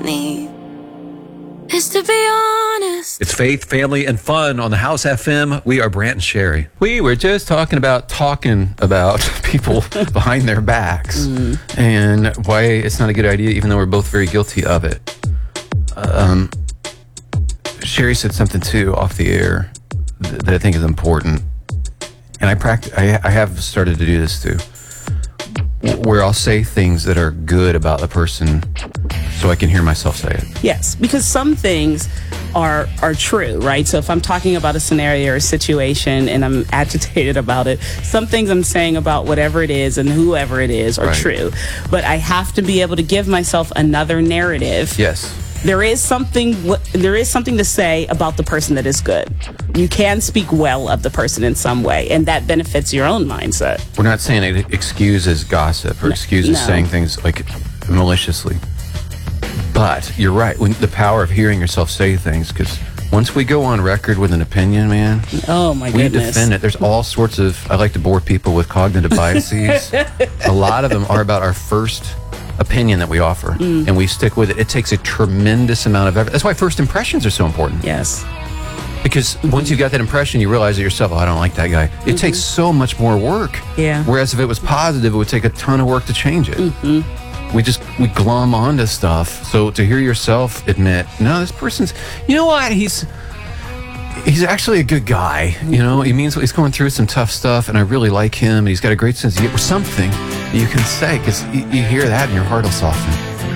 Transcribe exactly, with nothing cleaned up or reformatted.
need is to be honest. It's faith, family, and fun on the House F M. We are Brant and Sherry. We were just talking about talking about people behind their backs mm. and why it's not a good idea, even though we're both very guilty of it. Um, Sherry said something too off the air th- that I think is important, and I practice. I, I have started to do this too, where I'll say things that are good about the person so I can hear myself say it. Yes, because some things are are true, right? So if I'm talking about a scenario or a situation and I'm agitated about it, some things I'm saying about whatever it is and whoever it is are right. true. But I have to be able to give myself another narrative. Yes. There is something there is something to say about the person that is good. You can speak well of the person in some way, and that benefits your own mindset. We're not saying it excuses gossip or no, excuses no. saying things like maliciously. But you're right, when the power of hearing yourself say things, because once we go on record with an opinion, man, oh my we goodness, defend it. There's all sorts of, I like to bore people with cognitive biases. A lot of them are about our first opinion that we offer, mm. and we stick with it. It takes a tremendous amount of effort. That's why first impressions are so important. Yes. Because mm-hmm. once you've got that impression, you realize it yourself, oh, I don't like that guy. It mm-hmm. takes so much more work. Yeah. Whereas if it was positive, it would take a ton of work to change it. Mm-hmm. We just, we glom onto stuff. So to hear yourself admit, no, this person's, you know what, he's, he's actually a good guy. You know, he means he's going through some tough stuff, and I really like him. And he's got a great sense of something you can say, because you, you hear that and your heart will soften.